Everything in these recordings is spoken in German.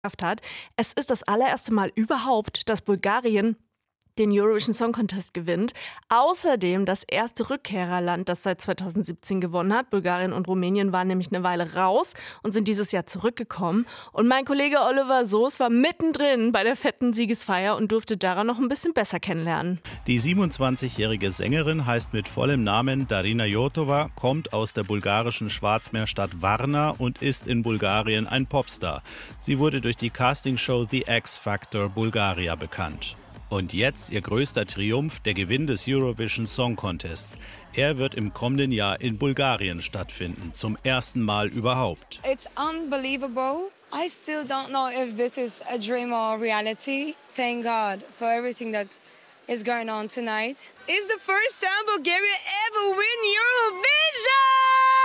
hat. Es ist das allererste Mal überhaupt, dass Bulgarien den Eurovision Song Contest gewinnt. Außerdem das erste Rückkehrerland, das seit 2017 gewonnen hat. Bulgarien und Rumänien waren nämlich eine Weile raus und sind dieses Jahr zurückgekommen. Und mein Kollege Oliver Soos war mittendrin bei der fetten Siegesfeier und durfte Dara noch ein bisschen besser kennenlernen. Die 27-jährige Sängerin heißt mit vollem Namen Darina Jotova, kommt aus der bulgarischen Schwarzmeerstadt Varna und ist in Bulgarien ein Popstar. Sie wurde durch die Castingshow The X Factor Bulgaria bekannt. Und jetzt ihr größter Triumph, der Gewinn des Eurovision Song Contests. Er wird im kommenden Jahr in Bulgarien stattfinden, zum ersten Mal überhaupt. It's unbelievable. I still don't know if this is a dream or reality. Thank God for everything that is going on tonight. It's the first time Bulgaria ever win Eurovision!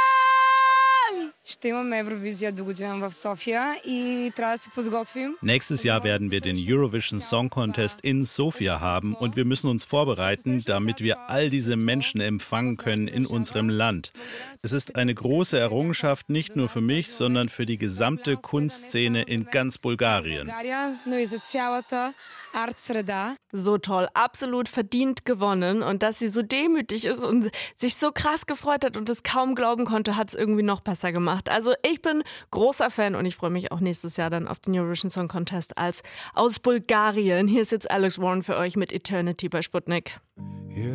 Ще имаме Евровизия до година в София и трябва да се подготвим. Nächstes Jahr werden wir den Eurovision Song Contest in Sofia haben und wir müssen uns vorbereiten, damit wir all diese Menschen empfangen können in unserem Land. Es ist eine große Errungenschaft, nicht nur für mich, sondern für die gesamte Kunstszene in ganz Bulgarien. So toll, absolut verdient gewonnen. Und dass sie so demütig ist und sich so krass gefreut hat und es kaum glauben konnte, hat es irgendwie noch besser gemacht. Also ich bin großer Fan und ich freue mich auch nächstes Jahr dann auf den Eurovision Song Contest als aus Bulgarien. Hier ist jetzt Alex Warren für euch mit Eternity bei Sputnik.